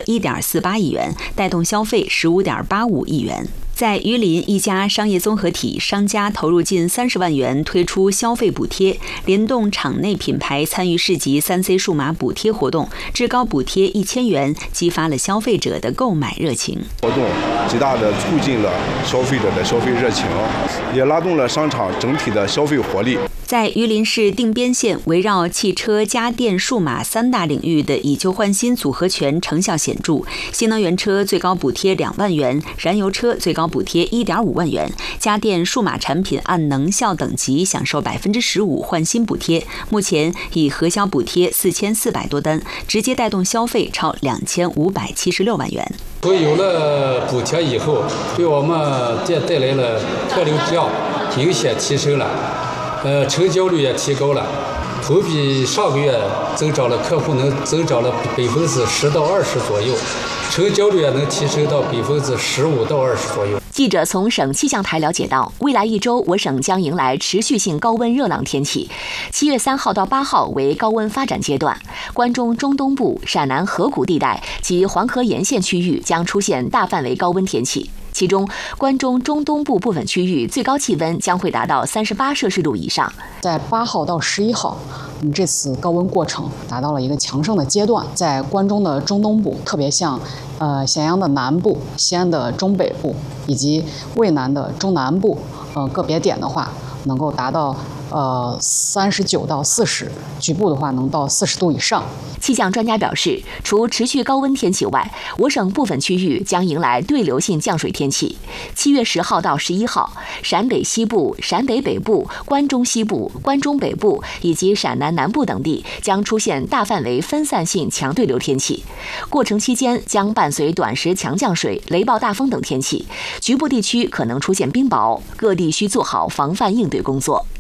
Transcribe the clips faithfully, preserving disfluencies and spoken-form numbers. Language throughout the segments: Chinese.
一点四八亿元，带动消费十五点八五亿元。在榆林，一家商业综合体商家投入近三十万元推出消费补贴，联动场内品牌参与市级三 C 数码补贴活动，至高补贴一千元，激发了消费者的购买热情。 活动极大地促进了消费者的消费热情，也拉动了商场整体的消费活力。 在榆林市定边县，围绕汽车、家电、数码三大领域的以旧换新组合拳成效显著。新能源车最高补贴两万元，燃油车最高补贴一点五万元，家电、数码产品按能效等级享受百分之十五换新补贴。目前已核销补贴四千四百多单，直接带动消费超两千五百七十六万元。 所以有了补贴以后，对我们这带来了客流量明显提升了。呃，成交率也提高了，同比上个月增长了，客户能增长了百分之十到二十左右，成交率也能提升到百分之十五到二十左右。 记者从省气象台了解到，未来一周我省将迎来持续性高温热浪天气。七月三号到八号为高温发展阶段，关中中东部、陕南河谷地带及黄河沿线区域将出现大范围高温天气。其中，关中中东部部分区域最高气温将会达到三十八摄氏度以上。 在八号到十一号，我们这次高温过程达到了一个强盛的阶段。在关中的中东部，特别像呃咸阳的南部、西安的中北部以及渭南的中南部，呃个别点的话，能够达到呃三十九到四十，局部的话能到四十度以上。 气象专家表示，除持续高温天气外，我省部分区域将迎来对流性降水天气。七月十号到十一号，陕北西部、陕北北部、关中西部、关中北部以及陕南南部等地将出现大范围分散性强对流天气。过程期间将伴随短时强降水、雷暴大风等天气，局部地区可能出现冰雹，各地需做好防范应对工作。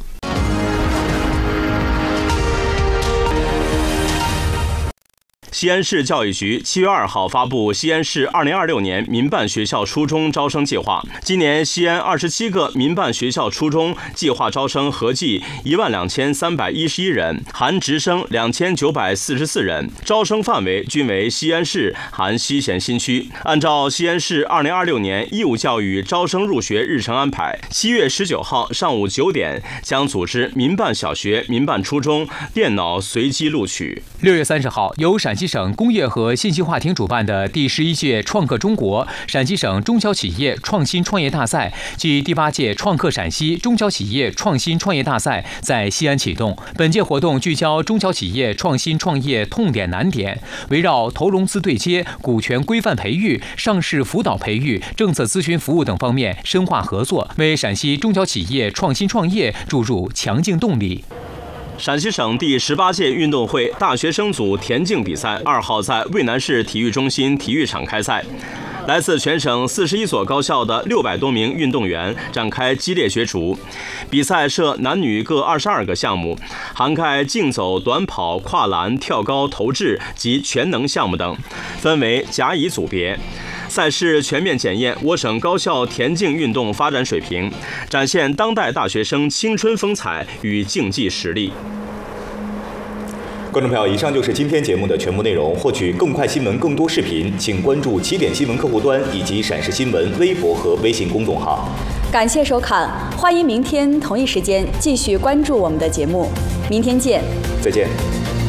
西安市教育局七月二号发布西安市二零二六年民办学校初中招生计划。今年西安二十七个民办学校初中计划招生合计一万两千三百一十一人，含直升两千九百四十四人，招生范围均为西安市含西咸新区。按照西安市二零二六年义务教育招生入学日程安排，七月十九号上午九点将组织民办小学、民办初中电脑随机录取。 六月三十号，由陕西省工业和信息化厅主办的第十一届创客中国陕西省中小企业创新创业大赛暨第八届创客陕西中小企业创新创业大赛在西安启动。本届活动聚焦中小企业创新创业痛点难点，围绕投融资对接、股权规范培育、上市辅导培育、政策咨询服务等方面深化合作，为陕西中小企业创新创业注入强劲动力。 陕西省第十八届运动会大学生组田径比赛二号在渭南市体育中心体育场开赛。来自全省四十一所高校的六百多名运动员展开激烈角逐。比赛设男女各二十二个项目，涵盖竞走、短跑、跨栏、跳高、投掷及全能项目等，分为甲乙组别。赛事全面检验我省高校田径运动发展水平，展现当代大学生青春风采与竞技实力。 观众朋友，以上就是今天节目的全部内容。获取更快新闻、更多视频，请关注起点新闻客户端以及陕视新闻微博和微信公众号。 感谢收看，欢迎明天同一时间继续关注我们的节目。明天见， 再见。